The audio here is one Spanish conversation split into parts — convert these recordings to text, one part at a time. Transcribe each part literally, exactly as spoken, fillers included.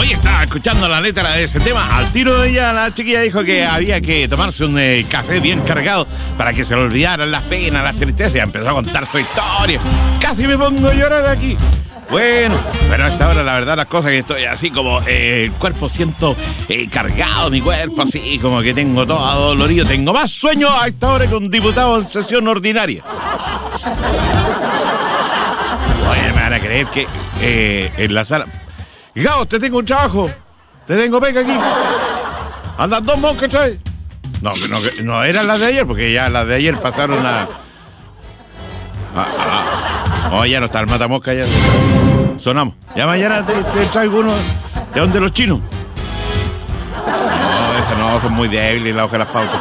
Hoy estaba escuchando la letra de ese tema. Al tiro ella, la chiquilla, dijo que había que tomarse un eh, café bien cargado para que se le olvidaran las penas, las tristezas. Y empezó a contar su historia. Casi me pongo a llorar aquí. Bueno, pero a esta hora la verdad las cosas que estoy así como eh, el cuerpo siento eh, cargado, mi cuerpo así como que tengo todo dolorido. Tengo más sueño a esta hora que un diputado en sesión ordinaria. Oye, me van a creer que eh, en la sala... Gao, te tengo un trabajo. Te tengo peca aquí. Andan dos moscas, ¿sabes? No, no, no eran las de ayer, porque ya las de ayer pasaron a... a, a... Oh, ya no está el matamosca, ya sonamos. Ya mañana te, te traigo uno de donde los chinos. No, esas no, son muy débiles la hoja de las pautas.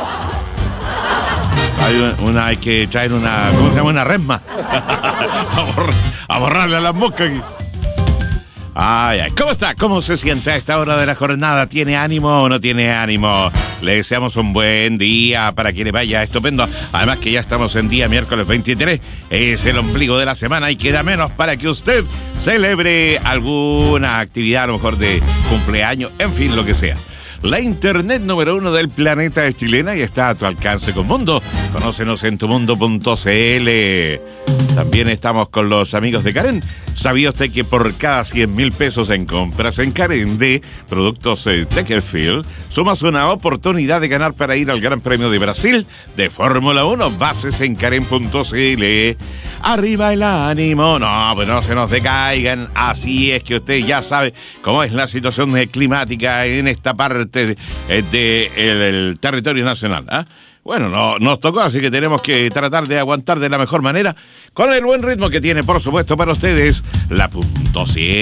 Hay una, una, hay que traer una, ¿cómo se llama? Una resma. a, borrar, a borrarle a las moscas aquí. Ay, ay, ¿cómo está? ¿Cómo se siente a esta hora de la jornada? ¿Tiene ánimo o no tiene ánimo? Le deseamos un buen día para que le vaya estupendo. Además que ya estamos en día miércoles veintitrés. Es el ombligo de la semana y queda menos para que usted celebre alguna actividad, a lo mejor de cumpleaños, en fin, lo que sea. La internet número uno del planeta es chilena y está a tu alcance con Mundo. Conócenos en tumundo punto cl. También estamos con los amigos de Karen. ¿Sabía usted que por cada cien mil pesos en compras en Karen de productos eh, Techfield, sumas una oportunidad de ganar para ir al Gran Premio de Brasil de Fórmula uno? Bases en karen punto cl. Arriba el ánimo. No, pues no se nos decaigan. Así es que usted ya sabe cómo es la situación climática en esta parte del de, de territorio nacional, ¿eh? Bueno, no, nos tocó, así que tenemos que tratar de aguantar de la mejor manera con el buen ritmo que tiene, por supuesto, para ustedes la punto cien.